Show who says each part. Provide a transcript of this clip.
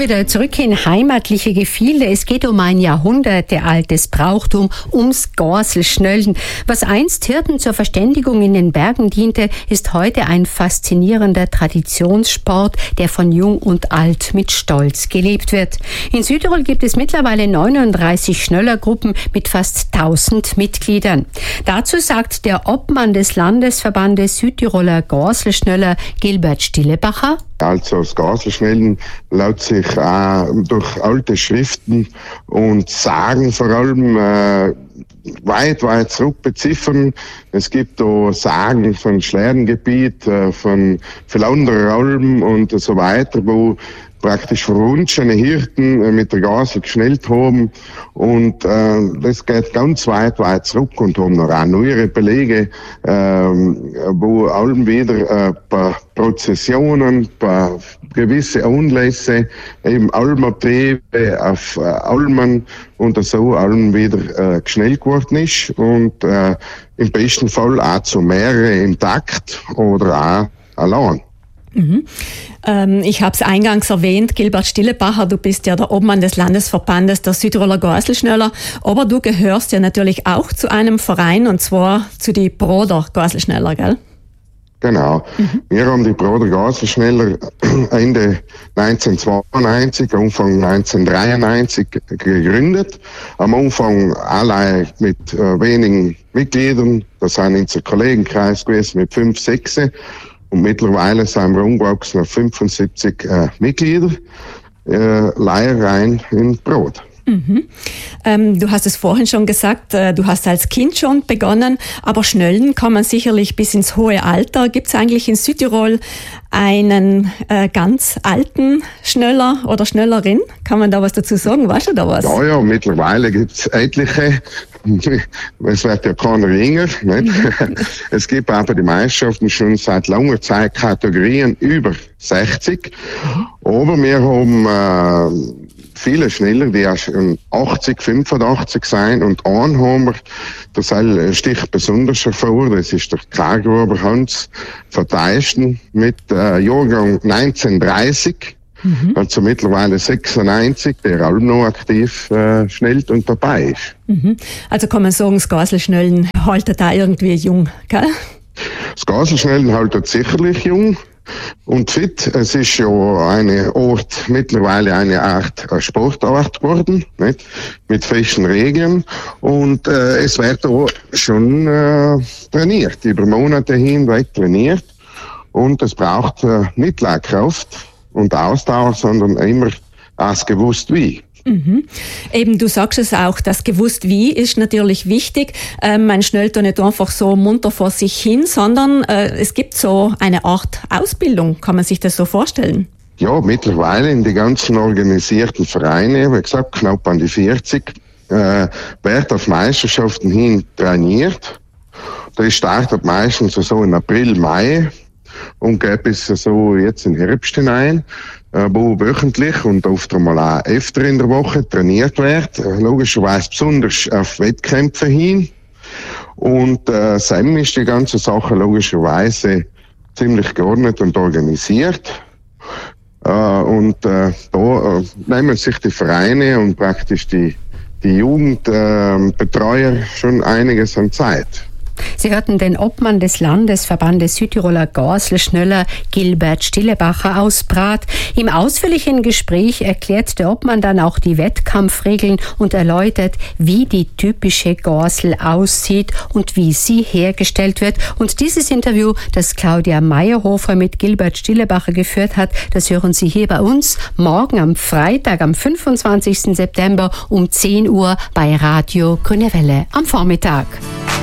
Speaker 1: wieder zurück in heimatliche Gefilde. Es geht um ein jahrhundertealtes Brauchtum, ums Gorselschnöllen. Was einst Hirten zur Verständigung in den Bergen diente, ist heute ein faszinierender Traditionssport, der von Jung und Alt mit Stolz gelebt wird. In Südtirol gibt es mittlerweile 39 Schnöllergruppen mit fast 1000 Mitgliedern. Dazu sagt der Obmann des Landesverbandes Südtiroler Gorselschnöller, Gilbert Stillebacher:
Speaker 2: Also das Gorselschnellen lässt sich auch durch alte Schriften und Sagen vor allem weit zurück beziffern. Es gibt da Sagen von Schlerengebiet, von Philanderer Alm und so weiter, wo praktisch verwunschene Hirten mit der Gorsel geschnellt haben. Und das geht ganz weit zurück und haben noch auch neuere Belege, wo allem wieder ein paar Prozessionen, ein paar gewisse Anlässe, eben Almabtriebe auf Almen und so allem wieder geschnellt geworden ist. Und im besten Fall auch zu mehrere im Takt oder auch allein.
Speaker 3: Ich habe es eingangs erwähnt, Gilbert Stillebacher, du bist ja der Obmann des Landesverbandes der Südtiroler Gorselschnöller, aber du gehörst ja natürlich auch zu einem Verein, und zwar zu die Broder Gorselschnöller, gell?
Speaker 2: Genau. Wir haben die Broder Gorselschnöller Ende 1992, Anfang 1993 gegründet. Am Anfang allein mit wenigen Mitgliedern, das sind unser Kollegenkreis gewesen mit 5, 6. Und mittlerweile sind wir umgewachsen auf 75 Mitglieder, Leihrein in Brod.
Speaker 3: Du hast es vorhin schon gesagt, du hast als Kind schon begonnen, aber Schnöllen kann man sicherlich bis ins hohe Alter. Gibt es eigentlich in Südtirol einen ganz alten Schnöller oder Schnöllerin? Kann man da was dazu sagen? Weißt du da was?
Speaker 2: Ja, mittlerweile gibt es etliche. Es wird ja keiner jünger. Nicht? Es gibt aber die Meisterschaften schon seit langer Zeit Kategorien über 60. Aber wir haben viele Schneller, die auch schon 80, 85 sein, und einen haben wir, das sticht besonders hervor, das ist der Kargruber Hans Verteisten mit Jahrgang 1930, also mittlerweile 96, der auch noch aktiv schnellt und dabei ist.
Speaker 3: Also kann man sagen, das Gorselschnöllen haltet da irgendwie jung, gell?
Speaker 2: Das Gorselschnöllen haltet sicherlich jung und fit. Es ist ja mittlerweile eine Art Sportart geworden, nicht? Mit festen Regeln. Und es wird auch schon trainiert, über Monate hinweg trainiert. Und es braucht nicht Kraft und Ausdauer, sondern immer das gewusst wie.
Speaker 3: Eben, du sagst es auch, das gewusst wie ist natürlich wichtig. Man schnellt da nicht einfach so munter vor sich hin, sondern es gibt so eine Art Ausbildung. Kann man sich das so vorstellen?
Speaker 2: Ja, mittlerweile in die ganzen organisierten Vereine, wie gesagt, knapp an die 40, wird auf Meisterschaften hin trainiert. Das startet meistens so in April, Mai und geht bis so jetzt in den Herbst hinein, wo wöchentlich und oft einmal auch öfter in der Woche trainiert wird. Logischerweise besonders auf Wettkämpfe hin. Und Sam ist die ganze Sache logischerweise ziemlich geordnet und organisiert. Da nehmen sich die Vereine und praktisch die Jugendbetreuer schon einiges an Zeit.
Speaker 1: Sie hörten den Obmann des Landesverbandes Südtiroler Gorselschnöller, Gilbert Stillebacher aus Brad. Im ausführlichen Gespräch erklärt der Obmann dann auch die Wettkampfregeln und erläutert, wie die typische Gorsel aussieht und wie sie hergestellt wird. Und dieses Interview, das Claudia Meyerhofer mit Gilbert Stillebacher geführt hat, das hören Sie hier bei uns morgen am Freitag, am 25. September um 10 Uhr bei Radio Grüne Welle am Vormittag.